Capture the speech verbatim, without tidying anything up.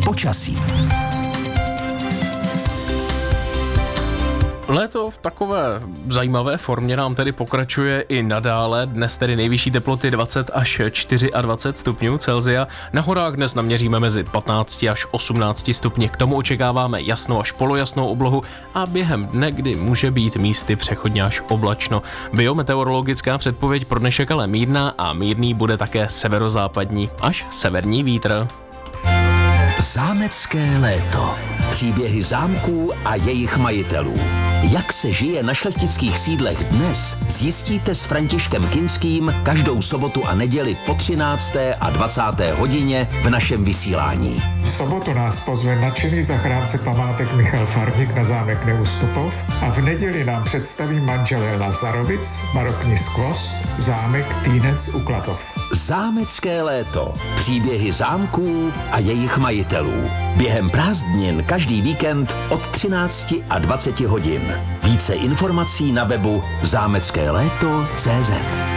Počasí. Léto v takové zajímavé formě nám tedy pokračuje i nadále. Dnes tedy nejvyšší teploty dvacet až dvacet čtyři stupňů Celsia. Na horách dnes naměříme mezi patnáct až osmnáct stupni. K tomu očekáváme jasnou až polojasnou oblohu a během dne, kdy může být místy přechodně až oblačno. Biometeorologická předpověď pro dnešek ale mírná a mírný bude také severozápadní až severní vítr. Zámecké léto. Příběhy zámků a jejich majitelů. Jak se žije na šlechtických sídlech dnes, zjistíte s Františkem Kinským každou sobotu a neděli po třinácté a dvacáté hodině v našem vysílání. V sobotu nás pozve nadšený zachránce památek Michal Farník na zámek Neustupov a v neděli nám představí manželé Lazarovic, barokní skvost, zámek Týnec u Klatov. Zámecké léto. Příběhy zámků a jejich majitelů. Během prázdnin každý víkend od třinácti a dvaceti hodin. Více informací na webu zámecké léto tečka cé zet.